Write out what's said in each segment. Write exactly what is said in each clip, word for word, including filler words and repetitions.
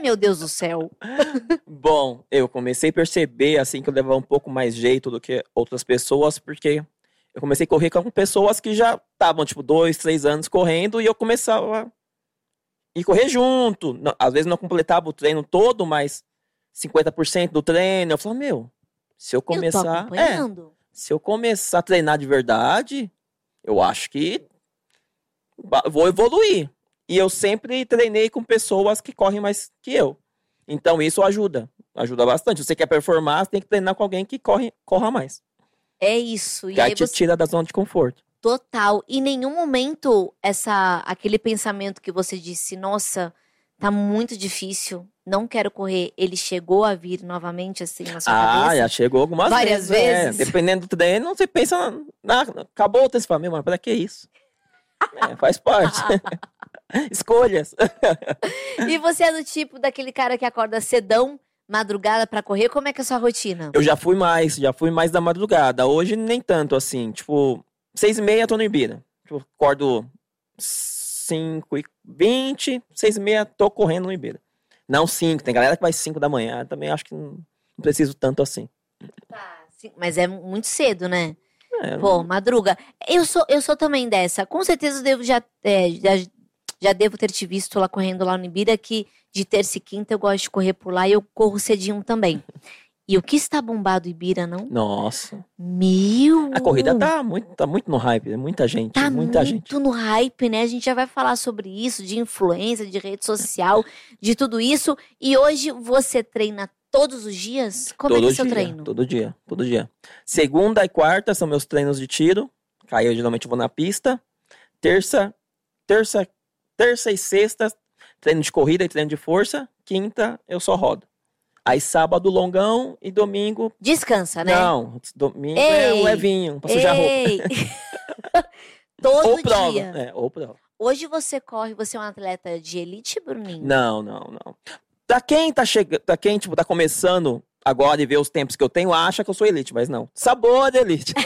meu Deus do céu. Bom, eu comecei a perceber, assim, que eu levava um pouco mais jeito do que outras pessoas, porque eu comecei a correr com pessoas que já estavam, tipo, dois, três anos correndo, e eu começava a ir correr junto. Não- Às vezes não completava o treino todo, mas cinquenta por cento do treino. Eu falava, meu, se eu Eu tô começar... É, acompanhando. se eu começar a treinar de verdade, eu acho que ba- vou evoluir. E eu sempre treinei com pessoas que correm mais que eu. Então isso ajuda. Ajuda bastante. Se você quer performar, você tem que treinar com alguém que corre, corra mais. É isso. E Que aí aí te você... tira da zona de conforto. Total. Em nenhum momento, essa, aquele pensamento que você disse, nossa, tá muito difícil, não quero correr, ele chegou a vir novamente, assim, na sua Ah, cabeça? já chegou algumas Várias vezes. é. vezes? Dependendo do treino, você pensa, na, na- acabou o treino, você fala, meu, mas pra que isso? É, faz parte. Escolhas. E você é do tipo daquele cara que acorda cedão, madrugada pra correr? Como é que é a sua rotina? Eu já fui mais, já fui mais da madrugada. Hoje nem tanto, assim. Tipo, seis e meia tô no Ibira. Tipo, acordo cinco e vinte, seis e meia tô correndo no Ibira. Não cinco, tem galera que vai cinco da manhã. Também acho que não, não preciso tanto assim. Tá, sim, mas é muito cedo, né? É, Pô, madruga. Eu sou, eu sou também dessa. Com certeza eu devo já, é, já, já devo ter te visto lá correndo lá no Ibira, que de terça e quinta eu gosto de correr por lá e eu corro cedinho também. E o que está bombado Ibira, não? nossa. Meu! A corrida tá muito, tá muito no hype. É muita gente, Tá muita muito gente. no hype, né? A gente já vai falar sobre isso, de influência, de rede social, de tudo isso. E hoje você treina todos os dias? Como é que é Todo o seu dia, treino? todo dia, todo dia. Segunda e quarta são meus treinos de tiro. Aí eu geralmente vou na pista. Terça, terça, terça e sexta, treino de corrida e treino de força. Quinta, eu só rodo. Aí sábado, longão e domingo. Descansa, né? Não, domingo é Ei, um levinho, pra sujar roupa. Ei! Todo Ou prova. dia. É, ou prova. Hoje você corre, você é um atleta de elite, Bruninho? Não, não, não. Pra quem tá chegando, pra quem, tipo, tá começando agora e vê os tempos que eu tenho, acha que eu sou elite, mas não. Sabor de elite.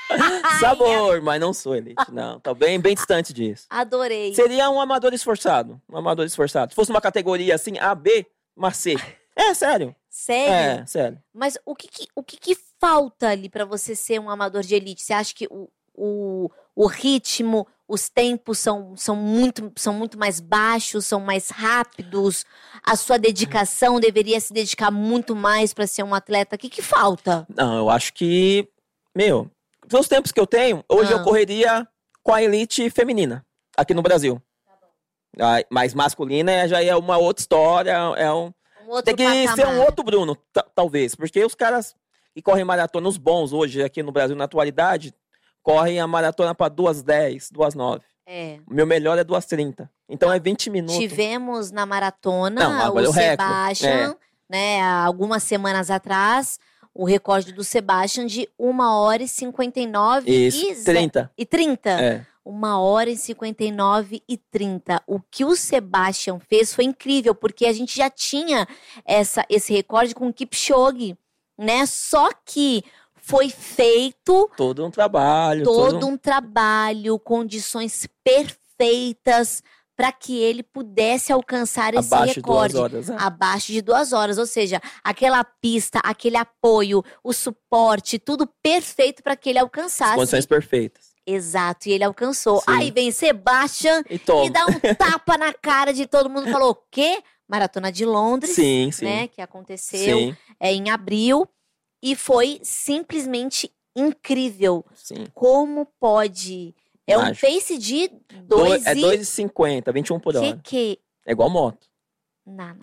Sabor, mas não sou elite, não. Tá bem, bem distante disso. Adorei. Seria um amador esforçado. Um amador esforçado. Se fosse uma categoria assim, A, B, mas C. É, sério. Sério? É, sério. Mas o que que, o que que falta ali pra você ser um amador de elite? Você acha que o, o, o ritmo, os tempos são, são, muito, são muito mais baixos, são mais rápidos? A sua dedicação deveria se dedicar muito mais pra ser um atleta? O que que falta? Não, eu acho que, meu, pelos tempos que eu tenho, hoje Ah. eu correria com a elite feminina, aqui no Brasil. Ah, mas masculina já é uma outra história, é um... Um outro Tem que patamar. ser um outro Bruno, ta- talvez. Porque os caras que correm maratona, os bons hoje aqui no Brasil, na atualidade, correm a maratona para duas dez, duas nove. É. O meu melhor é duas trinta. Então é vinte minutos. Tivemos na maratona Não, agora o é o recorde, Sebastian, né, há algumas semanas atrás, o recorde do Sebastian de uma hora e cinquenta e nove Isso, e ze- trinta. e trinta. É. uma hora e cinquenta e nove e trinta. O que o Sebastian fez foi incrível, porque a gente já tinha essa, esse recorde com o Kipchoge, né? Só que foi feito Todo um trabalho. todo Todo um... um trabalho, condições perfeitas para que ele pudesse alcançar esse Abaixo de duas recorde. horas. né? Abaixo de duas horas, ou seja, aquela pista, aquele apoio, o suporte, tudo perfeito para que ele alcançasse. Condições perfeitas. Exato, e ele alcançou. Sim. Aí vem Sebastian E toma. e dá um tapa na cara de todo mundo. Falou, o quê? Maratona de Londres, Sim, sim. né? Que aconteceu Sim, é, em abril. E foi simplesmente incrível. sim. Como pode... É um Mágico. pace de Dois, dois é e... dois e cinquenta, vinte e um por Que hora. que... É igual moto. Não,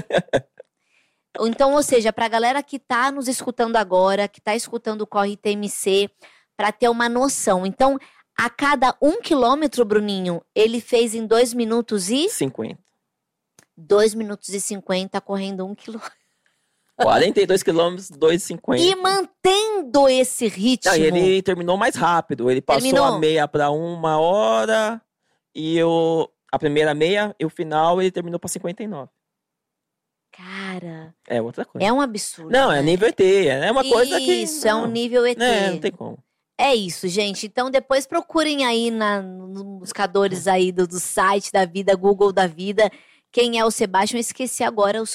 não. Então, ou seja, pra galera que tá nos escutando agora, que tá escutando o Corre T M C, pra ter uma noção. Então, a cada um quilômetro, Bruninho, ele fez em dois minutos e... cinquenta. dois minutos e cinquenta correndo um quilômetro. quarenta e dois quilômetros, dois e cinquenta. E mantendo esse ritmo. Não, e ele terminou mais rápido. Ele passou Terminou? a meia para uma hora e eu, a primeira meia e o final ele terminou para cinquenta e nove. Cara, É outra coisa. é um absurdo. Não, né? é nível E T. É uma coisa que. Isso, é um não, nível E T. É, não tem como. É isso, gente. Então depois procurem aí na, nos buscadores aí do, do site da vida, Google da vida, quem é o Sebastian. Eu esqueci agora o